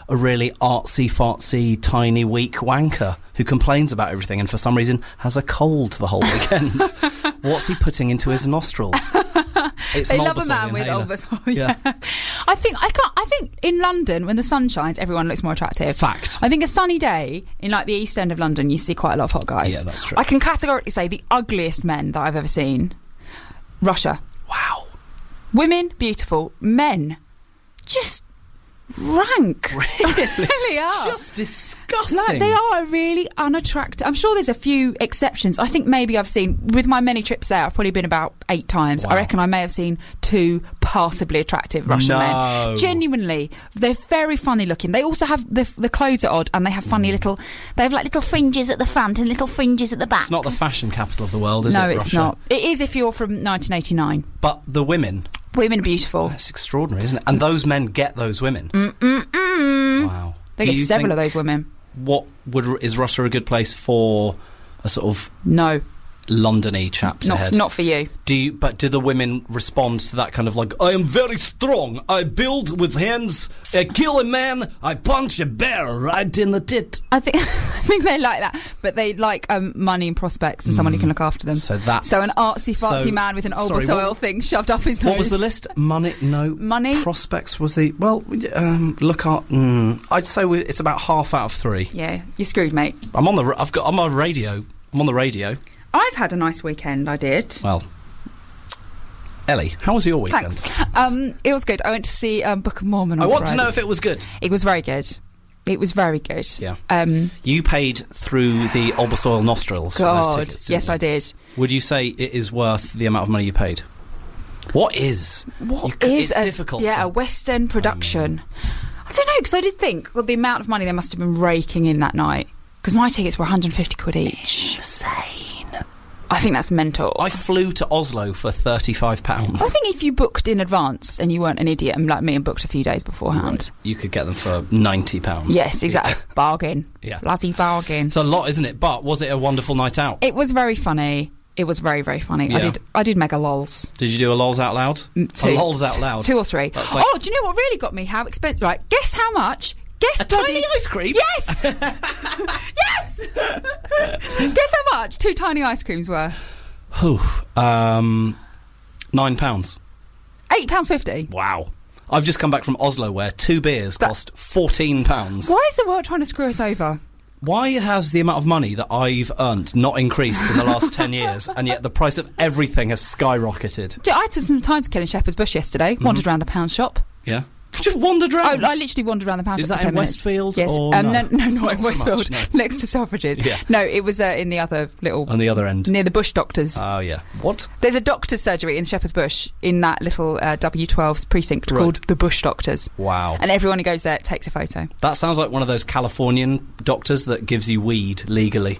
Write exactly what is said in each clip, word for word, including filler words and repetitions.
a really artsy-fartsy, tiny, weak wanker who complains about everything and for some reason has a cold the whole weekend. What's he putting into his nostrils? It's they an love a Olbasol man with inhaler. Olbasol. Yeah. Yeah. I think I can't. I think in London, when the sun shines, everyone looks more attractive. Fact. I think a sunny day in like the East End of London, you see quite a lot of hot guys. Yeah, that's true. I can categorically say the ugliest men that I've ever seen. Russia. Wow. Women, beautiful. Men, just rank. Really? They really are. Just disgusting. Like, they are really unattractive. I'm sure there's a few exceptions. I think maybe I've seen, with my many trips there, I've probably been about eight times. Wow. I reckon I may have seen two passably attractive Russian No. men. Genuinely. They're very funny looking. They also have, the, the clothes are odd and they have funny little, they have like little fringes at the front and little fringes at the back. It's not the fashion capital of the world, is no, it, it's Russia? not. It is if you're from nineteen eighty-nine. But the women... Women are beautiful. That's extraordinary, isn't it? And those men get those women. Mm-mm-mm. Wow. They Do get you several think- of those women. What would is Russia a good place for a sort of No. Londony chaps Not, ahead? not for you. Do you, but do the women respond to that kind of like, I am very strong, I build with hands, I kill a man, I punch a bear right in the tit. I think I think they like that, but they like um, money and prospects and someone who can look after them. So that's... So an artsy fartsy so- man with an sorry, Olbasol what- thing shoved up his nose. What was the list? Money, no. Money? Prospects was the... Well, um, look at... Mm, I'd say we, it's about half out of three. Yeah, you're screwed, mate. I'm on the... I've got... I'm on radio. I'm on the radio. I've had a nice weekend, I did. Well... Ellie, how was your weekend? Thanks. Um, it was good. I went to see um, Book of Mormon on I want Friday. to know if it was good. It was very good. It was very good. Yeah. Um, You paid through the Olbasol nostrils for those God, tickets, didn't yes, you? I did. Would you say it is worth the amount of money you paid? What is? What You c- is it's a, difficult. Yeah, to- a West End production. I don't know, because I did think, well, the amount of money they must have been raking in that night. Because my tickets were one hundred fifty quid each. Insane. I think that's mental. I flew to Oslo for thirty-five pounds. I think if you booked in advance and you weren't an idiot and like me and booked a few days beforehand. You could get them for ninety pounds. Yes, exactly. Bargain. Yeah. Bloody bargain. It's a lot, isn't it? But was it a wonderful night out? It was very funny. It was very, very funny. I Yeah. did I did mega lols. Did you do a lols out loud? Mm, two. A lols out loud? Two or three. That's like- Oh, do you know what really got me? How expensive. Right, guess how much? Guess A tiny ice cream? Yes! Yes! Guess how much two tiny ice creams were? Whew. Um, nine pounds. eight pounds fifty. Wow. I've just come back from Oslo where two beers That- cost fourteen pounds. Why is the world trying to screw us over? Why has the amount of money that I've earned not increased in the last ten years, and yet the price of everything has skyrocketed? Do- I had some time to kill in Shepherd's Bush yesterday. Mm-hmm. Wandered around the pound shop. Yeah. Just wandered Oh, around. I literally wandered around the pound Is shop that for in ten minutes. Westfield Yes. or um, no? no? No, not, Not in so Westfield. much, no. Next to Selfridges. Yeah. No, it was uh, in the other little... On the other end. near the Bush Doctors. Oh, yeah. What? There's a doctor's surgery in Shepherd's Bush in that little uh, W twelve's precinct Right. called the Bush Doctors. Wow. And everyone who goes there takes a photo. That sounds like one of those Californian doctors that gives you weed legally.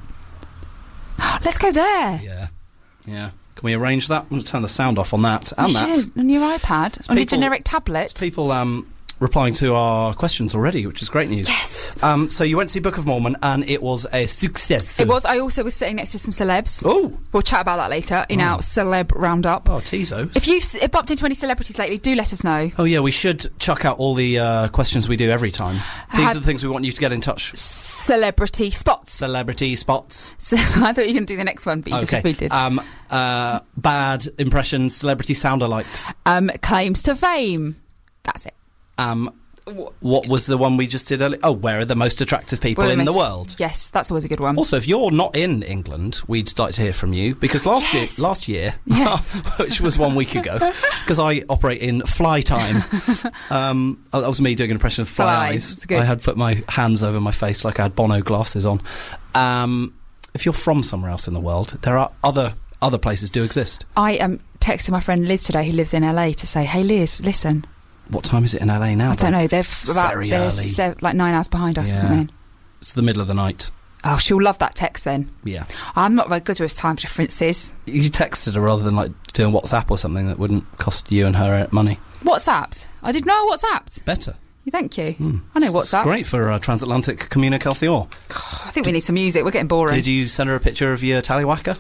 Let's go there. Yeah. Yeah. Can we arrange that? I'm going to turn the sound off on that and You that. should, on your iPad, on your people- generic tablet. People um, replying to our questions already, which is great news. Yes. Um, so you went to see Book of Mormon and it was a success. It was. I also was sitting next to some celebs. Oh. We'll chat about that later in our celeb roundup. Oh, Tezos. If you've s- bumped into any celebrities lately, do let us know. Oh, yeah, we should chuck out all the uh, questions we do every time. These Had- are the things we want you to get in touch. Celebrity spots. Celebrity spots. So, I thought you were going to do the next one, but you just Okay. repeated. Um, uh, bad impressions, celebrity sound-alikes. Um, claims to fame. That's it. Um, what was the one we just did earlier? Oh, where are the most attractive people Well, in the most- world? Yes, that's always a good one. Also, if you're not in England, we'd like to hear from you because last Yes. year, last year, Yes. which was one week ago, because I operate in fly time. um, that was me doing an impression of fly Fly, eyes. it's good. I had put my hands over my face like I had Bono glasses on. Um, if you're from somewhere else in the world, there are other other places do exist. I um, texted my friend Liz today, who lives in L A, to say, "Hey Liz, listen." What time is it in L A now? I don't know. They're f- It's about very they're early. se- like nine hours behind us Yeah. or something. It's the middle of the night. Oh, she'll love that text then. Yeah. I'm not very good with time differences. You texted her rather than like doing WhatsApp or something that wouldn't cost you and her money. WhatsApped. I did know I WhatsApped. Better. Thank you. Mm. I know It's WhatsApp. great for uh, transatlantic communication. I think we need some music. We're getting boring. Did you send her a picture of your tallywhacker?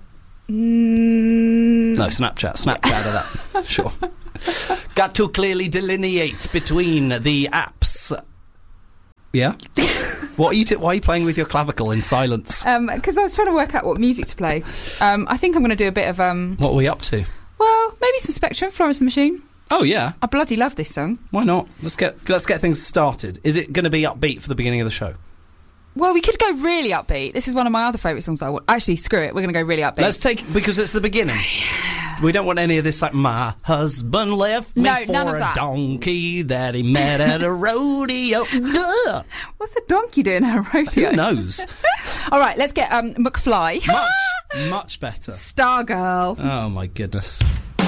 Mm, No, Snapchat. Snapchat of that. Sure. Got to clearly delineate between the apps. Yeah? What are you t- why are you playing with your clavicle in silence? Because um, I was trying to work out what music to play. Um, I think I'm going to do a bit of... Um, what are we up to? Well, maybe some Spectrum, Florence and the Machine. Oh, yeah. I bloody love this song. Why not? Let's get let's get things started. Is it going to be upbeat for the beginning of the show? Well, we could go really upbeat. This is one of my other favourite songs I want. Actually, screw it. We're going to go really upbeat. Let's take... Because it's the beginning. We don't want any of this, like, my husband left me no, for none of a that. donkey that he met at a rodeo. Ugh. What's a donkey doing at a rodeo? Who knows? All right, let's get um, McFly. Much, much better. Stargirl. Oh, my goodness.